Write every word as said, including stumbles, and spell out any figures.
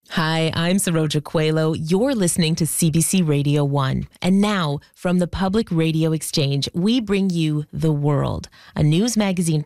Hi, I'm Saroja Coelho. You're listening to C B C Radio one. And now, from the Public Radio Exchange, we bring you The World, a news magazine